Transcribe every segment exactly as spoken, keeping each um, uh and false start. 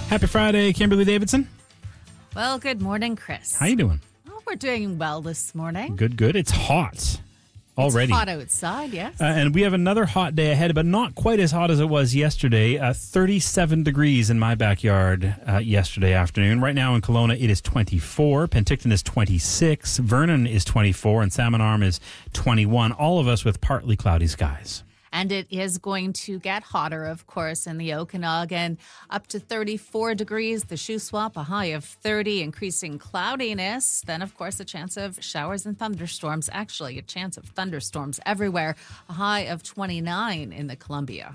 Happy Friday, Kimberly Davidson. Well, good morning, Chris. How you doing? Oh, we're doing well this morning. Good, good. It's hot already. It's hot outside, yes. Uh, and we have another hot day ahead, but not quite as hot as it was yesterday. Uh, thirty-seven degrees in my backyard uh, yesterday afternoon. Right now in Kelowna, it is twenty-four. Penticton is twenty-six. Vernon is twenty-four. And Salmon Arm is twenty-one. All of us with partly cloudy skies. And it is going to get hotter, of course, in the Okanagan, up to thirty-four degrees. The Shuswap, a high of thirty, increasing cloudiness. Then, of course, a chance of showers and thunderstorms. Actually, a chance of thunderstorms everywhere. A high of twenty-nine in the Columbia.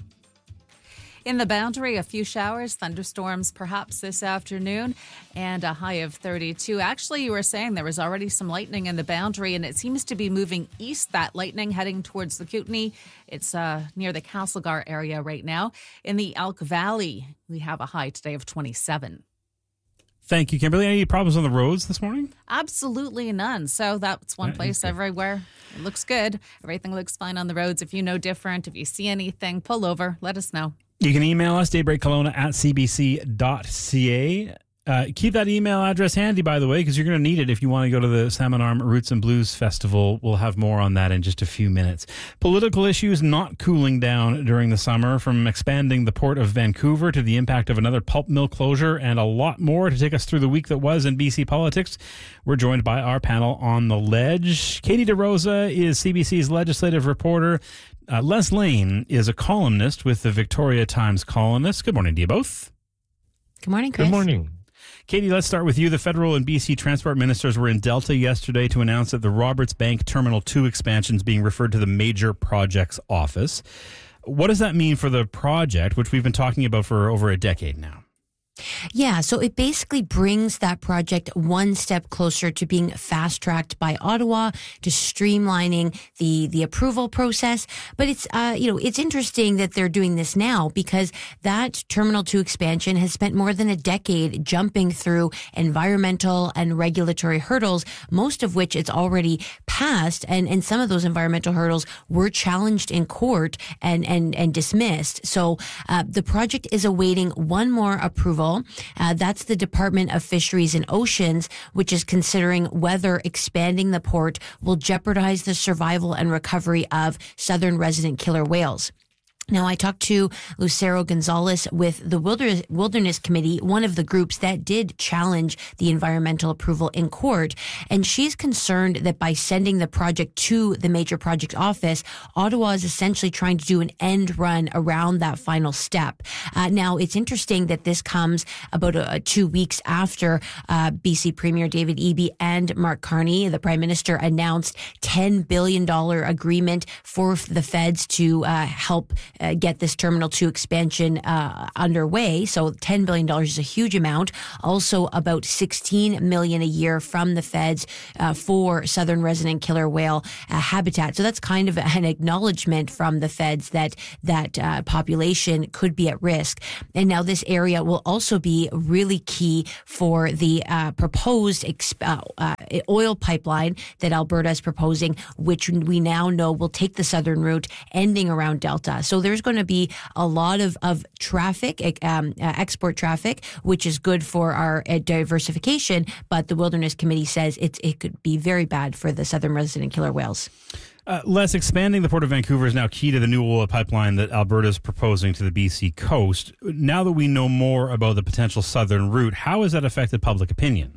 In the Boundary, a few showers, thunderstorms perhaps this afternoon, and a high of thirty-two. Actually, you were saying there was already some lightning in the Boundary, and it seems to be moving east, that lightning heading towards the Kootenay. It's uh, near the Castlegar area right now. In the Elk Valley, we have a high today of twenty-seven. Thank you, Kimberly. Any problems on the roads this morning? Absolutely none. So that's one That place everywhere. It looks good. Everything looks fine on the roads. If you know different, if you see anything, pull over. Let us know. You can email us, daybreakkelowna at c b c dot c a. Uh, keep that email address handy, by the way, because you're going to need it if you want to go to the Salmon Arm Roots and Blues Festival. We'll have more on that in just a few minutes. Political issues not cooling down during the summer, from expanding the Port of Vancouver to the impact of another pulp mill closure, and a lot more to take us through the week that was in B C politics. We're joined by our panel on the ledge. Katie DeRosa is C B C's legislative reporter. Uh, Les Lane is a columnist with the Victoria Times Colonist. Good morning to you both. Good morning, Chris. Good morning. Katie, let's start with you. The federal and B C transport ministers were in Delta yesterday to announce that the Roberts Bank Terminal two expansion is being referred to the Major Projects Office. What does that mean for the project, which we've been talking about for over a decade now? Yeah, so it basically brings that project one step closer to being fast-tracked by Ottawa, to streamlining the the approval process. But it's uh, you know it's interesting that they're doing this now, because that Terminal two expansion has spent more than a decade jumping through environmental and regulatory hurdles, most of which it's already passed, and and some of those environmental hurdles were challenged in court and and and dismissed. So uh, the project is awaiting one more approval. Uh, that's the Department of Fisheries and Oceans, which is considering whether expanding the port will jeopardize the survival and recovery of southern resident killer whales. Now, I talked to Lucero Gonzalez with the Wilderness, Wilderness Committee, one of the groups that did challenge the environmental approval in court. And she's concerned that by sending the project to the Major Project Office, Ottawa is essentially trying to do an end run around that final step. Uh, now, it's interesting that this comes about uh, two weeks after uh, B C Premier David Eby and Mark Carney, the Prime Minister, announced ten billion dollars agreement for the feds to uh, help Uh, get this Terminal two expansion uh, underway. So ten billion dollars is a huge amount. Also about sixteen million dollars a year from the feds uh, for southern resident killer whale uh, habitat. So that's kind of an acknowledgement from the feds that that uh, population could be at risk. And now this area will also be really key for the uh, proposed exp- uh, uh, oil pipeline that Alberta is proposing, which we now know will take the southern route ending around Delta. So there's going to be a lot of, of traffic, um, uh, export traffic, which is good for our uh, diversification. But the Wilderness Committee says it's, it could be very bad for the southern resident killer whales. Uh, Les, expanding the Port of Vancouver is now key to the new oil pipeline that Alberta is proposing to the B C coast. Now that we know more about the potential southern route, how has that affected public opinion?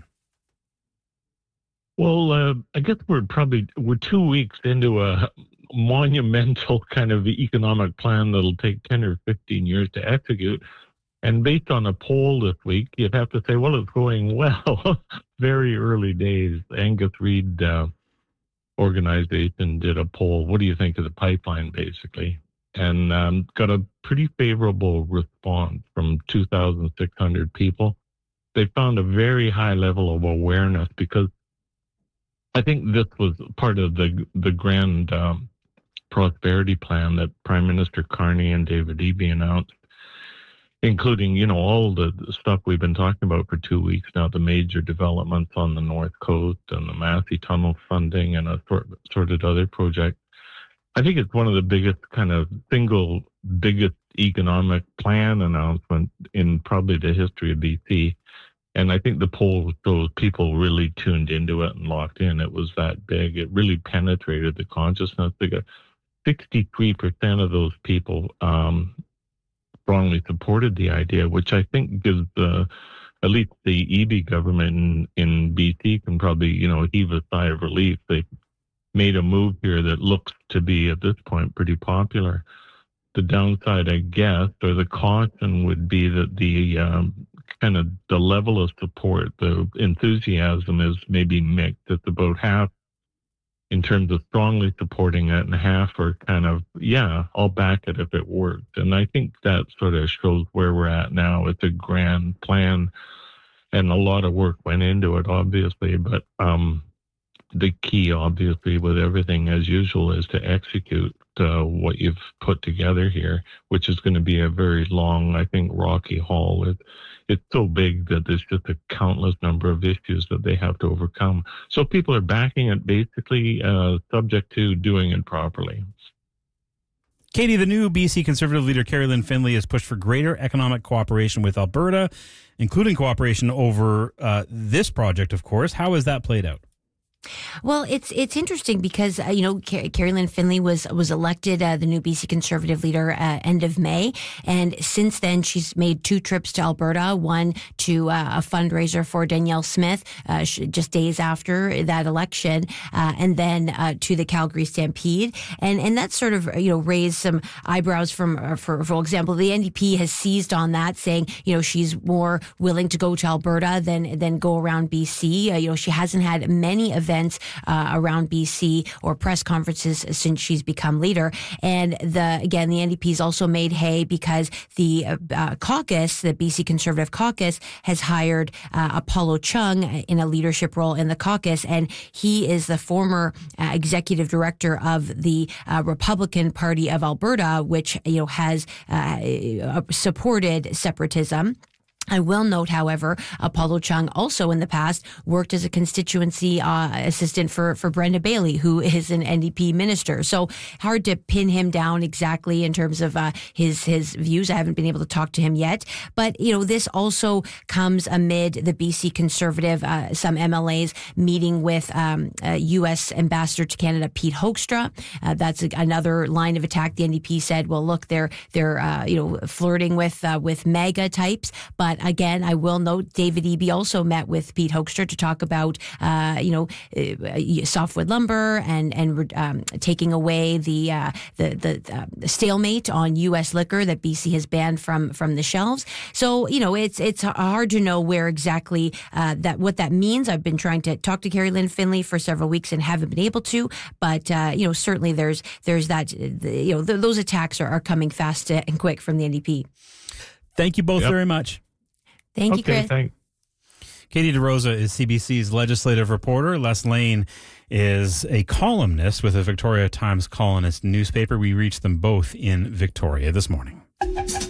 Well, uh, I guess we're probably we're two weeks into a monumental kind of economic plan that'll take ten or fifteen years to execute. And based on a poll this week, you'd have to say, well, it's going well. Very early days. Angus Reid uh, organization did a poll. What do you think of the pipeline, basically? And um, got a pretty favorable response from two thousand six hundred people. They found a very high level of awareness, because I think this was part of the the grand um, prosperity plan that Prime Minister Carney and David Eby announced, including, you know, all the stuff we've been talking about for two weeks now, the major developments on the North Coast and the Massey Tunnel funding and a sort, sort of other projects. I think it's one of the biggest kind of single biggest economic plan announcement in probably the history of B C. And I think the poll shows people really tuned into it and locked in. It was that big. It really penetrated the consciousness. They got sixty-three percent of those people um, strongly supported the idea, which I think gives the, at least the E B government in, in B C can probably, you know, heave a sigh of relief. They made a move here that looks to be, at this point, pretty popular. The downside, I guess, or the caution would be that the um, kind of the level of support, the enthusiasm is maybe mixed. It's about half in terms of strongly supporting it, and half are kind of, yeah, I'll back it if it works. And I think that sort of shows where we're at now. It's a grand plan, and a lot of work went into it, obviously. But um, the key, obviously, with everything, as usual, is to execute uh, what you've put together here, which is going to be a very long, I think, rocky haul. It, it's so big that there's just a countless number of issues that they have to overcome. So people are backing it, basically uh, subject to doing it properly. Katie, the new B C Conservative leader, Kerry Lynn Finley, has pushed for greater economic cooperation with Alberta, including cooperation over uh, this project, of course. How has that played out? Well, it's it's interesting because, uh, you know, Car- Kerry Lynn Finley was was elected uh, the new B C Conservative leader uh, end of May. And since then, she's made two trips to Alberta, one to uh, a fundraiser for Danielle Smith uh, just days after that election, uh, and then uh, to the Calgary Stampede. And and that sort of, you know, raised some eyebrows from, uh, for, for example, the N D P has seized on that, saying, you know, she's more willing to go to Alberta than, than go around B C. Uh, you know, she hasn't had many events Uh, around B C or press conferences since she's become leader. And the again, the N D P's also made hay because the uh, caucus, the B C Conservative caucus, has hired uh, Apollo Chung in a leadership role in the caucus, and he is the former uh, executive director of the uh, Republican Party of Alberta, which, you know, has uh, supported separatism. I will note, however, Apollo Chung also in the past worked as a constituency uh, assistant for, for Brenda Bailey, who is an N D P minister. So hard to pin him down exactly in terms of uh, his his views. I haven't been able to talk to him yet. But, you know, this also comes amid the B C Conservative, uh, some M L As meeting with um, uh, U S Ambassador to Canada, Pete Hoekstra. Uh, that's a, another line of attack. The N D P said, well, look, they're, they're uh, you know, flirting with, uh, with MAGA types. But again, I will note David Eby also met with Pete Hoekstra to talk about, uh, you know, uh, softwood lumber and and um, taking away the uh, the the, uh, the stalemate on U S liquor that B C has banned from from the shelves. So, you know, it's it's hard to know where exactly uh, that what that means. I've been trying to talk to Kerry Lynn Finley for several weeks and haven't been able to. But uh, you know, certainly there's there's that you know th- those attacks are, are coming fast and quick from the N D P. Thank you both yep. very much. Thank okay, you, Chris. Thanks. Katie DeRosa is C B C's legislative reporter. Les Lane is a columnist with the Victoria Times Colonist newspaper. We reached them both in Victoria this morning.